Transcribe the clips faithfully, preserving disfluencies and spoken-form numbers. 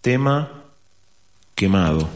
tema Quemado.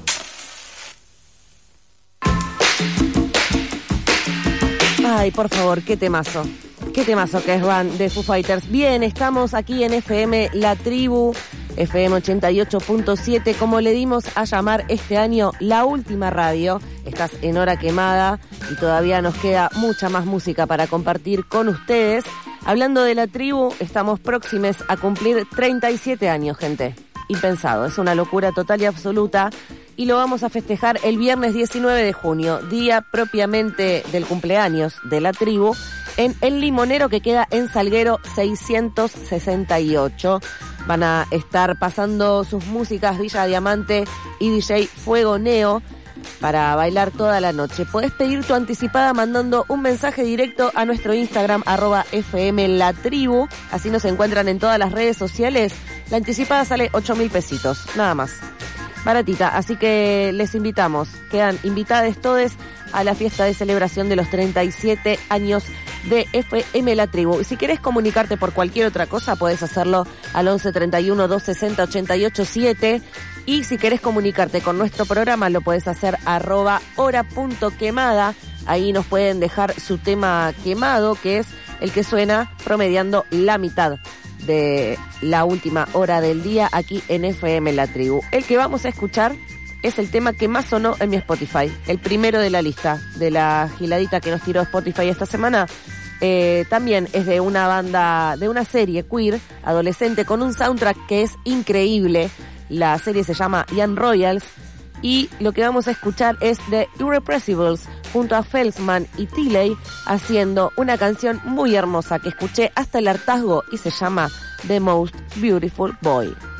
Ay, por favor, qué temazo. Qué temazo que es Van de Foo Fighters. Bien, estamos aquí en F M La Tribu, F M ochenta y ocho punto siete, como le dimos a llamar este año la última radio. Estás en hora quemada y todavía nos queda mucha más música para compartir con ustedes. Hablando de La Tribu, estamos próximos a cumplir treinta y siete años, gente. Impensado, es una locura total y absoluta. Y lo vamos a festejar el viernes diecinueve de junio, día propiamente del cumpleaños de La Tribu, en El Limonero, que queda en Salguero seiscientos sesenta y ocho. Van a estar pasando sus músicas Villa Diamante y D J Fuego Neo para bailar toda la noche. Podés pedir tu anticipada mandando un mensaje directo a nuestro Instagram, arroba F M La Tribu. Así nos encuentran en todas las redes sociales. La anticipada sale ocho mil pesitos, nada más. Baratita, así que les invitamos, quedan invitadas todes a la fiesta de celebración de los treinta y siete años de F M La Tribu. Y si querés comunicarte por cualquier otra cosa, podés hacerlo al once treinta y uno, doscientos sesenta, ochenta y ocho siete. Y si querés comunicarte con nuestro programa, lo podés hacer arroba hora.quemada. Ahí nos pueden dejar su tema quemado, que es el que suena promediando la mitad de la última hora del día aquí en F M La Tribu. El que vamos a escuchar es el tema que más sonó en mi Spotify, el primero de la lista de la giladita que nos tiró Spotify esta semana. Eh, también es de una banda, de una serie queer adolescente con un soundtrack que es increíble. La serie se llama Young Royals y lo que vamos a escuchar es The Irrepressibles junto a Felsman y Tilley haciendo una canción muy hermosa que escuché hasta el hartazgo y se llama The Most Beautiful Boy.